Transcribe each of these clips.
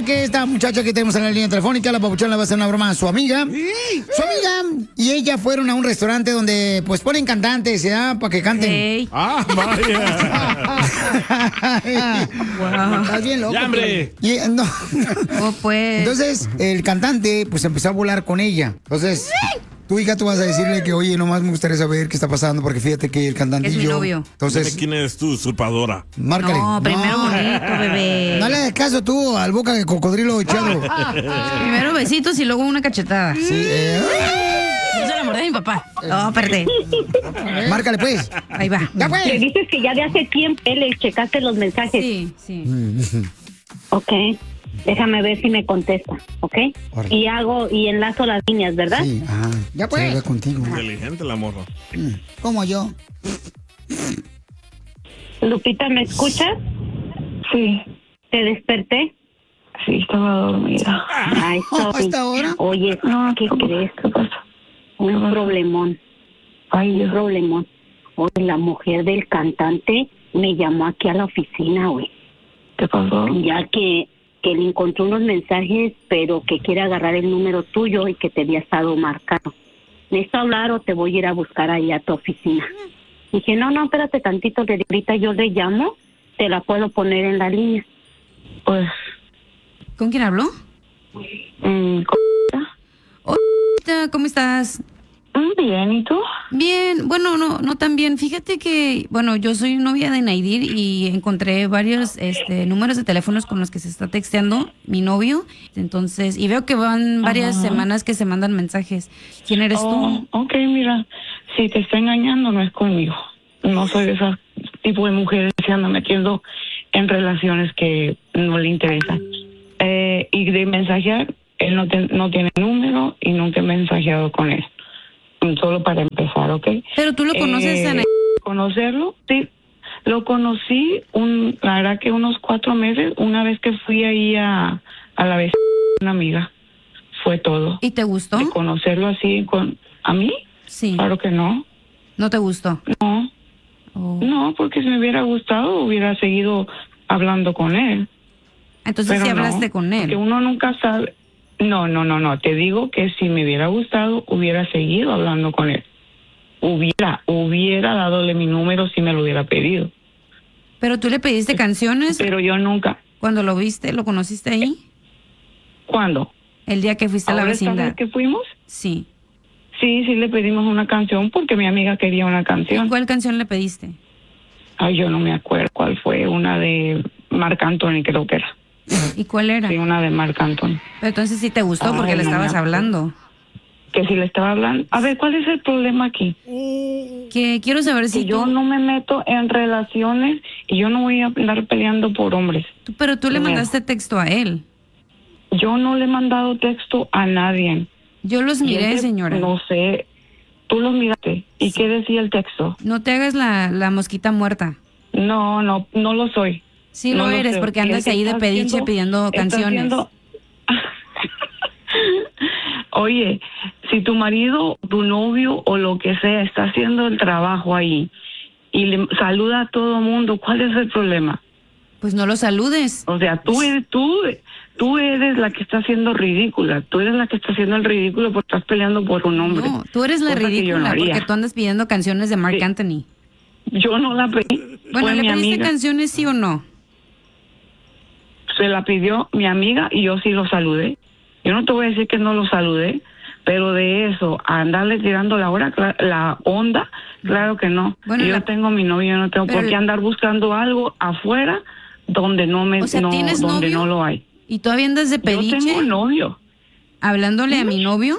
resulta que esta muchacha que tenemos en la línea telefónica, la papuchona, le va a hacer una broma a su amiga. Su amiga y ella fueron a un restaurante donde pues ponen cantantes, ¿ya? Para que canten. Hey. ¡Ah, vaya! Wow. Estás bien loco. ¡Ya, hombre! No. Oh, pues. Entonces, el cantante pues empezó a volar con ella. Entonces, tu hija, tú vas a decirle que, oye, nomás me gustaría saber qué está pasando, porque fíjate que el cantante Es y mi yo... novio. Entonces, Dime quién eres tú, usurpadora. márcale. No, primero bonito, bebé. No le hagas caso tú al boca de cocodrilo echado. Primero besitos y luego una cachetada. Sí, Yo se la mordí a mi papá. No, perdí. Márcale, pues. Ahí va. Ya, pues. Le dices que ya de hace tiempo le checaste los mensajes. Sí, sí. Ok. Déjame ver si me contesta, ¿ok? Órale. Y enlazo las líneas, ¿verdad? Sí, ajá. Ya pues. Voy contigo. Inteligente la morra. Como yo. Lupita, ¿me escuchas? Sí, ¿Te desperté? sí, estaba dormida. Ay, ¿A esta hora? Oye, ¿qué crees? ¿Qué pasó? Un problemón. Un problemón. Oye, la mujer del cantante me llamó aquí a la oficina, güey. ¿Qué pasó? Ya que le encontró unos mensajes, pero que quiere agarrar el número tuyo y que te había estado marcado. ¿Necesito hablar o te voy a ir a buscar ahí a tu oficina? Dije, no, espérate tantito, que ahorita yo le llamo, te la puedo poner en la línea. Pues, ¿Con quién habló? Hola, ¿cómo estás? bien, ¿y tú? Bien, bueno, no tan bien. Fíjate que, bueno, yo soy novia de Naidir y encontré varios números de teléfonos con los que se está texteando mi novio. Entonces, y veo que van varias semanas que se mandan mensajes. ¿Quién eres tú? Ok, mira, si te está engañando no es conmigo. No soy de ese tipo de mujeres que se andan metiendo en relaciones que no le interesan. Y de mensajear, él no tiene número y nunca he mensajeado con él. Solo para empezar, ¿ok? Pero tú lo conoces a Naidir. ¿Conocerlo? Sí, lo conocí, la verdad que unos 4 meses, una vez que fui ahí a la vez una amiga. Fue todo. ¿Y te gustó? De conocerlo así, ¿a mí? Sí. Claro que no. ¿No te gustó? No. Oh. No, porque si me hubiera gustado, hubiera seguido hablando con él. Entonces sí hablaste con él. Porque uno nunca sabe. No. Te digo que si me hubiera gustado, hubiera seguido hablando con él. Hubiera dadole mi número si me lo hubiera pedido. Pero tú le pediste canciones. Pero yo nunca. Cuando lo viste, ¿lo conociste ahí? ¿Cuándo? El día que fuiste a la ¿Ahora esta vecindad. vez que fuimos? Sí. Sí, le pedimos una canción porque mi amiga quería una canción. ¿Cuál canción le pediste? Ay, yo no me acuerdo cuál fue. Una de Marc Anthony, creo que era. ¿Y cuál era? Sí, una de Marc Anthony. Pero entonces sí te gustó porque le no estabas me acuerdo. hablando. Que si le estaba hablando. A ver, ¿cuál es el problema aquí? Que quiero saber si Que yo no me meto en relaciones y yo no voy a andar peleando por hombres. Pero tú le Primero. mandaste texto a él. Yo no le he mandado texto a nadie. Yo los miré, señora. No sé. Tú los miraste. ¿Y qué decía el texto? No te hagas la mosquita muerta. No lo soy. Sí No lo lo eres sé. porque andas Él ahí de está pediche haciendo- pidiendo está canciones. haciendo- Oye, si tu marido, tu novio o lo que sea está haciendo el trabajo ahí y le saluda a todo mundo, ¿cuál es el problema? Pues no lo saludes. O sea, tú eres la que está haciendo ridícula. Tú eres la que está haciendo el ridículo porque estás peleando por un hombre. No, tú eres la Cosa que yo ridícula no haría. porque tú andas pidiendo canciones de Marc Sí. Anthony. Yo no la pedí. Bueno, fue ¿le mi pediste amiga. canciones sí o no? Se la pidió mi amiga y yo sí lo saludé. Yo no te voy a decir que no lo saludé, pero de eso, a andarle tirando la onda, claro que no. Bueno, Yo tengo mi novio, yo no tengo pero por qué andar buscando algo afuera donde O sea, ¿tienes donde novio? no lo hay. ¿Y todavía andas de Yo pediche? tengo novio. Hablándole a mi novio.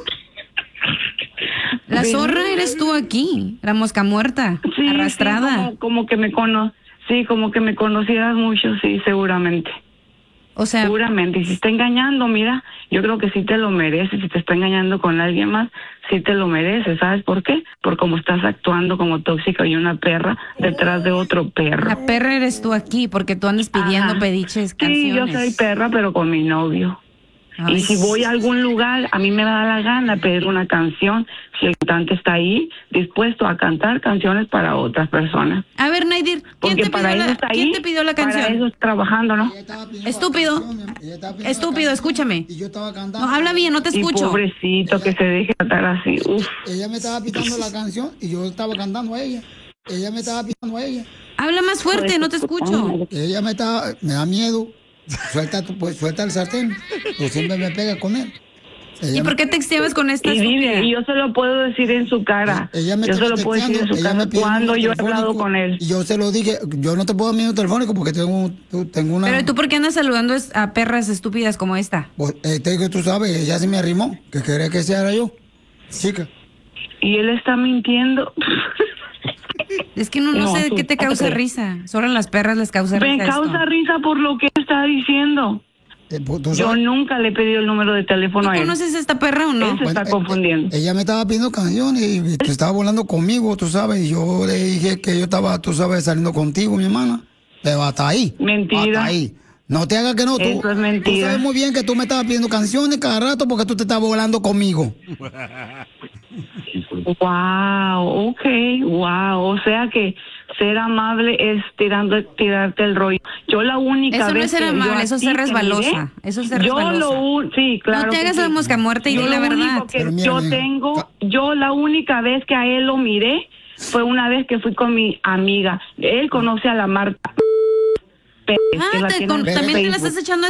La ¿Ven? zorra eres tú aquí, la mosca muerta, Sí, arrastrada. sí, como que me como que me conocieras mucho, sí, seguramente. O sea, Seguramente, y si está engañando, mira, yo creo que sí te lo mereces. Si te está engañando con alguien más, sí te lo mereces. ¿Sabes por qué? Por cómo estás actuando como tóxica y una perra detrás de otro perro. la perra eres tú aquí porque tú andas pidiendo Ajá. pediches Sí, yo canciones. soy perra, pero con mi novio. Ay. Y si voy a algún lugar, a mí me da la gana pedir una canción, si el cantante está ahí dispuesto a cantar canciones para otras personas. A ver, Naidir, ¿quién te pidió la canción? Para eso está trabajando, ¿no? Estúpido. Estúpido, escúchame. Y yo estaba cantando. No, habla bien, no te Y escucho. pobrecito, que se deje tratar así. Uf. Ella me estaba pitando la canción y yo estaba cantando a ella. Ella me estaba pitando a ella. Habla más fuerte, no te escucho. Ella me da miedo. Suelta el sartén. Tú siempre me pegas con él. ¿Y por qué texteabas con esta Y estúpida? yo se lo puedo decir en su cara. Ella me Yo se estaba lo puedo decir en su texteando, ella cara me pidió cuando un yo he telefónico, hablado con él. Y yo se lo dije, yo no te puedo dar mi número telefónico porque tengo una... Pero ¿tú por qué andas saludando a perras estúpidas como esta? Pues, que tú sabes, ella se me arrimó, que quería que sea yo, chica. Y él está mintiendo. Es que no sé tú, qué te causa risa. Solo a las perras les causa Me risa causa esto. risa por lo que está diciendo. ¿Tú Yo sabes? nunca le he pedido el número de teléfono ¿Tú a él. conoces a esta perra o no? Él se está confundiendo. Ella me estaba pidiendo canciones y te estaba volando conmigo, tú sabes, y yo le dije que yo estaba, tú sabes, saliendo contigo, mi hermana. Pero hasta ahí. Mentira. Hasta ahí. No te hagas que no, tú. Eso es mentira. Tú sabes muy bien que tú me estabas pidiendo canciones cada rato porque tú te estabas volando conmigo. Wow, okay, wow. O sea que ser amable es tirarte el rollo. Yo la única Eso no vez es ser que yo amable, a eso es ti ser te resbalosa. miré, Eso es ser yo resbalosa. sí, claro. No te que hagas sí. la mosca muerta y di la verdad. Único que Pero mira, yo mira. tengo, yo la única vez que a él lo miré fue una vez que fui con mi amiga. Él conoce a la Marta Pérez, que la tiene en También te la Facebook. estás echando.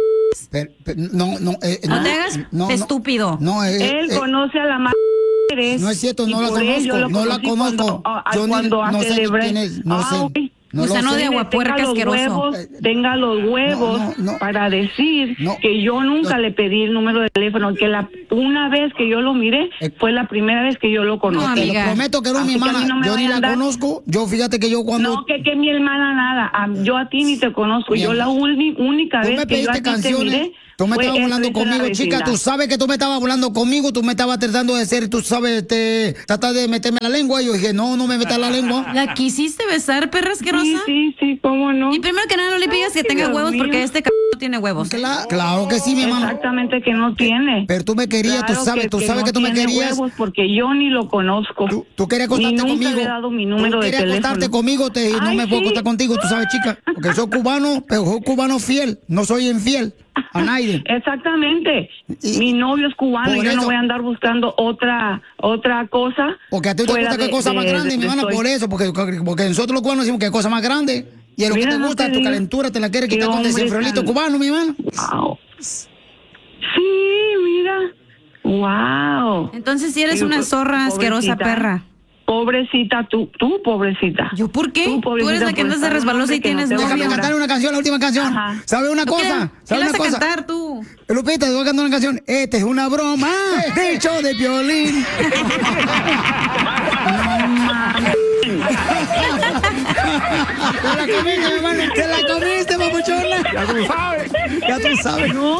No No te hagas estúpido. No, Él conoce a la Marta Pérez. no es cierto, y no la por él yo conozco, lo no la conocí conozco. Yo cuando no sé celebré. quién es, no sé. Ok. No lo Gusano sé. de aguapuerca Tenga los asqueroso. huevos, tenga los huevos No. para decir No. que yo nunca le pedí el número de teléfono, que una vez que yo lo miré fue la primera vez que yo lo conocí. No, Te lo amiga. prometo que no, mi Así que a mí hermana. no me Yo ni vayan la a dar- conozco. Yo fíjate que yo cuando... No, que mi hermana nada. Yo a ti ni te conozco. Yo la única Tú vez me que yo a pediste ti te canciones, miré tú me fue estabas hablando enfrente de la conmigo, chica, vecindad. tú sabes que tú me estabas hablando conmigo, tú me estabas tratando de ser, tú sabes, tratar de meterme la lengua, y yo dije, no me metas la lengua. ¿La quisiste besar, perra asquerosa? Sí, cómo no. Y primero que nada no le pidas que tenga Dios huevos mío. porque este no tiene huevos. Claro que sí, mi hermano. Exactamente que no tiene. Pero tú me querías, tú sabes no que tú me tiene querías. huevos porque yo ni lo conozco. Tú querías Y acostarte nunca conmigo. le he dado mi número tú de querías teléfono. acostarte conmigo, no Ay, me puedo sí. acostar contigo, tú sabes, chica. Porque soy cubano, pero soy cubano fiel. No soy infiel a nadie. Exactamente. Y- Mi novio es cubano por y yo no eso- voy a andar buscando otra cosa. Porque a ti te fuera gusta de- qué cosa más de- grande, de- mi hermana, soy- por eso. Porque nosotros los cubanos decimos que cosa más grande. Y es lo que Mira, te no gusta, te tu digo. calentura, te la quieres Qué quitar con hombre desenfriolito tan- cubano, mi hermano. Wow. Sí, mira. Wow. Entonces si eres Digo, una zorra asquerosa, pobrecita. perra. Pobrecita, tú pobrecita. ¿Yo por qué? Tú, Tú pobrecita, eres la que por andas de estar un resbalosa y hombre que no tienes te novio. Déjame valora. cantar una canción, la última canción. Ajá. ¿Sabes una ¿Qué? cosa? ¿Qué ¿Sabes vas una a cosa? cantar tú? Lupita, te voy a cantar una canción. Esta es una broma del show de Piolín. Te la comiste, mi hermano. Te la comiste, papuchona. Ya tú sabes. Ya tú sabes. No,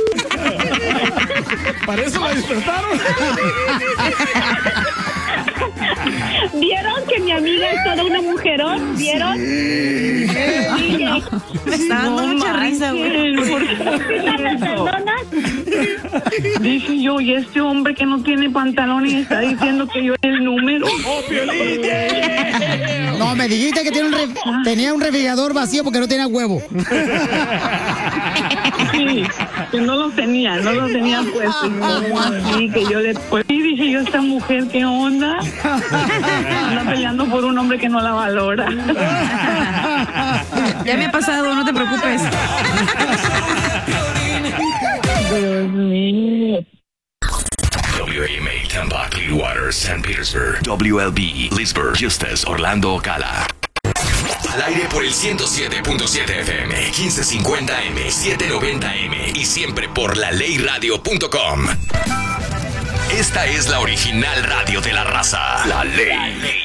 Para eso la despertaron. ¿Vieron que mi amiga es toda una mujerón? ¿Vieron? Dile, Me está dando mucha risa, güey. ¿por qué ¿me perdonas? Dije yo, y este hombre que no tiene pantalón y está diciendo que yo el número. ¡Oh, Piolín! No, me dijiste que tenía un refrigerador vacío porque no tenía huevo. Sí, que no lo tenía puesto. Y que yo le pues sí, dije yo, esta mujer, ¿qué onda? Anda peleando por un hombre que no la valora. Ya me ha pasado, no te preocupes. Dios mío. WAMA Tampa, Clearwater, St. Petersburg. WLB, Leesburg, Eustis, Orlando, Ocala. Al aire por el 107.7 FM, 1550M, 790M y siempre por LaLeyRadio.com. Esta es la original radio de la raza. La Ley.